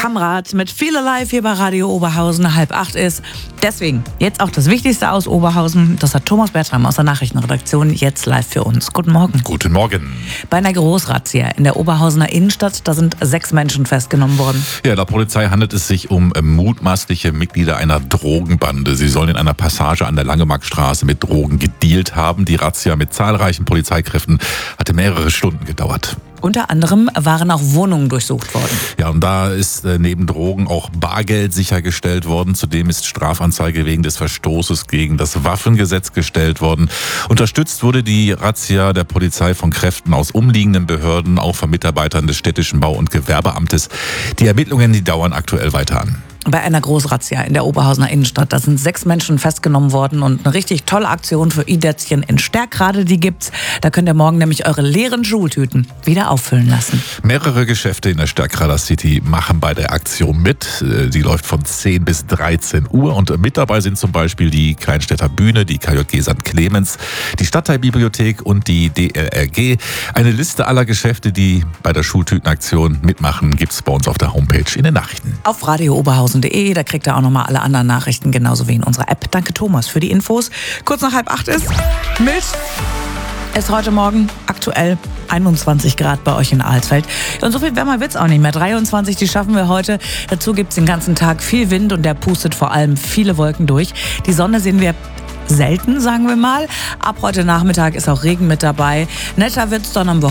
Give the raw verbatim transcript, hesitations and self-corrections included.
Kamrat mit viel Live hier bei Radio Oberhausen. Halb acht ist. Deswegen jetzt auch das Wichtigste aus Oberhausen. Das hat Thomas Bertram aus der Nachrichtenredaktion jetzt live für uns. Guten Morgen. Guten Morgen. Bei einer Großrazzia in der Oberhausener Innenstadt, da sind sechs Menschen festgenommen worden. Ja, laut Polizei handelt es sich um mutmaßliche Mitglieder einer Drogenbande. Sie sollen in einer Passage an der Langemarkstraße mit Drogen gedealt haben. Die Razzia mit zahlreichen Polizeikräften hatte mehrere Stunden gedauert. Unter anderem waren auch Wohnungen durchsucht worden. Ja, und da ist äh, neben Drogen auch Bargeld sichergestellt worden. Zudem ist Strafanzeige wegen des Verstoßes gegen das Waffengesetz gestellt worden. Unterstützt wurde die Razzia der Polizei von Kräften aus umliegenden Behörden, auch von Mitarbeitern des städtischen Bau- und Gewerbeamtes. Die Ermittlungen, die dauern aktuell weiter an. Bei einer Großrazzia in der Oberhausener Innenstadt, da sind sechs Menschen festgenommen worden und eine richtig tolle Aktion für Idätzchen in Stärkrade, die gibt's. Da könnt ihr morgen nämlich eure leeren Schultüten wieder auffüllen lassen. Mehrere Geschäfte in der Stärkrader City machen bei der Aktion mit. Die läuft von zehn bis dreizehn Uhr und mit dabei sind zum Beispiel die Kleinstädter Bühne, die K J G Sankt Clemens, die Stadtteilbibliothek und die D L R G. Eine Liste aller Geschäfte, die bei der Schultütenaktion mitmachen, gibt's bei uns auf der Homepage in den Nachrichten. Auf Radio Oberhausen. Da kriegt ihr auch nochmal alle anderen Nachrichten, genauso wie in unserer App. Danke Thomas für die Infos. Kurz nach halb acht ist Milch. Es ist heute Morgen aktuell einundzwanzig Grad bei euch in Alsfeld. Und so viel wärmer wird's auch nicht mehr. dreiundzwanzig, die schaffen wir heute. Dazu gibt's den ganzen Tag viel Wind und der pustet vor allem viele Wolken durch. Die Sonne sehen wir selten, sagen wir mal. Ab heute Nachmittag ist auch Regen mit dabei. Netter wird's dann am Wochenende.